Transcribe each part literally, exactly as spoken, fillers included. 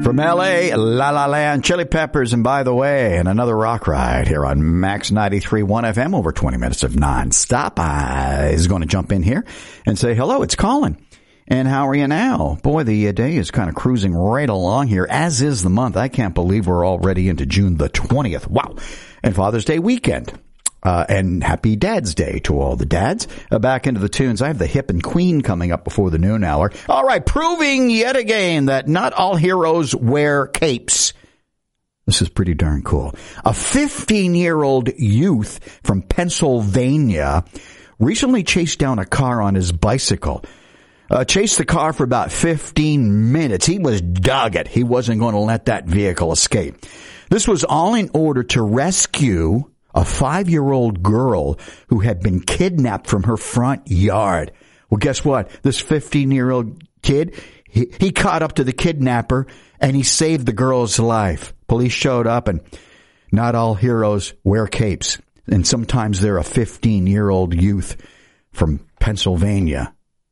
From L A, La La Land, Chili Peppers, and by the way, and another rock ride here on Max ninety-three point one F M, over twenty minutes of nonstop. I is going to jump in here and say, hello, it's Colin. And how are you now? Boy, the day is kind of cruising right along here, as is the month. I can't believe we're already into June the twentieth. Wow. And Father's Day weekend. Uh, and happy Dad's Day to all the dads. Uh, back into the tunes. I have the Hip and Queen coming up before the noon hour. All right, proving yet again that not all heroes wear capes. This is pretty darn cool. A fifteen-year-old youth from Pennsylvania recently chased down a car on his bicycle. Uh, chased the car for about fifteen minutes. He was dogged. He wasn't going to let that vehicle escape. This was all in order to rescue a five-year-old girl who had been kidnapped from her front yard. Well, guess what? This fifteen-year-old kid, he, he caught up to the kidnapper, and he saved the girl's life. Police showed up, and not all heroes wear capes. And sometimes they're a fifteen-year-old youth from Pennsylvania.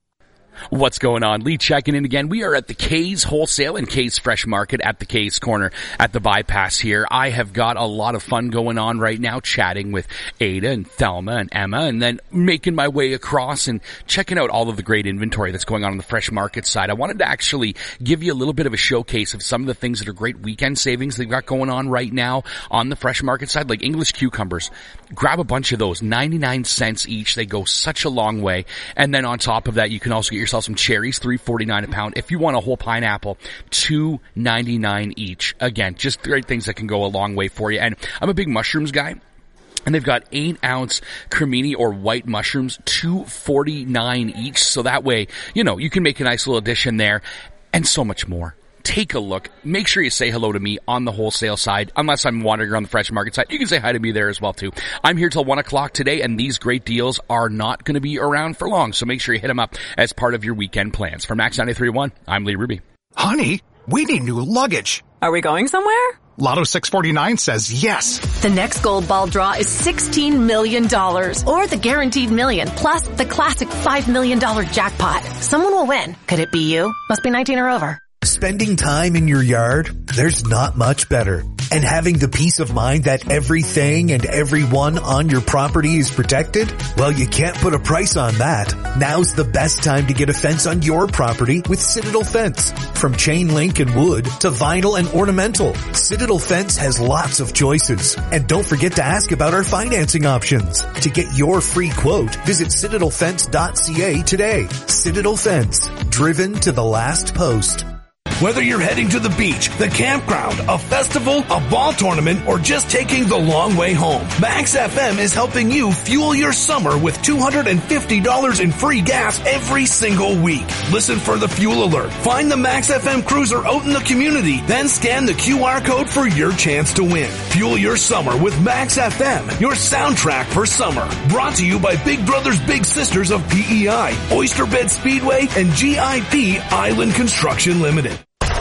What's going on? Lee checking in again. We are at the K's Wholesale and K's Fresh Market at the K's Corner at the Bypass here. I have got a lot of fun going on right now, chatting with Ada and Thelma and Emma, and then making my way across and checking out all of the great inventory that's going on on the Fresh Market side. I wanted to actually give you a little bit of a showcase of some of the things that are great weekend savings they've got going on right now on the Fresh Market side, like English cucumbers. Grab a bunch of those, ninety-nine cents each. They go such a long way. And then on top of that, you can also get yourself some cherries, three forty-nine a pound. If you want a whole pineapple, two ninety-nine each. Again, just great things that can go a long way for you. And I'm a big mushrooms guy. And they've got eight ounce cremini or white mushrooms, two forty-nine each. So that way, you know, you can make a nice little addition there, and so much more. Take a look. Make sure you say hello to me on the wholesale side. Unless I'm wandering around the Fresh Market side, you can say hi to me there as well too. I'm here till one o'clock today, and these great deals are not going to be around for long. So make sure you hit them up as part of your weekend plans. For Max ninety-three point one, I'm Lee Ruby. Honey, we need new luggage. Are we going somewhere? Lotto six forty-nine says yes. The next gold ball draw is sixteen million dollars, or the guaranteed million, plus the classic five million dollars jackpot. Someone will win. Could it be you? Must be nineteen or over. Spending time in your yard, there's not much better. And having the peace of mind that everything and everyone on your property is protected? Well, you can't put a price on that. Now's the best time to get a fence on your property with Citadel Fence. From chain link and wood to vinyl and ornamental, Citadel Fence has lots of choices. And don't forget to ask about our financing options. To get your free quote, visit citadel fence dot c a today. Citadel Fence, driven to the last post. Whether you're heading to the beach, the campground, a festival, a ball tournament, or just taking the long way home, Max F M is helping you fuel your summer with two hundred fifty dollars in free gas every single week. Listen for the fuel alert. Find the Max F M cruiser out in the community, then scan the Q R code for your chance to win. Fuel your summer with Max F M, your soundtrack for summer. Brought to you by Big Brothers Big Sisters of P E I, Oyster Bed Speedway, and G I P Island Construction Limited.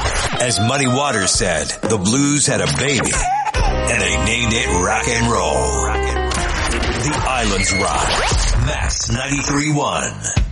As Muddy Waters said, the blues had a baby, and they named it rock and roll. The Islands Rock. Max ninety-three point one.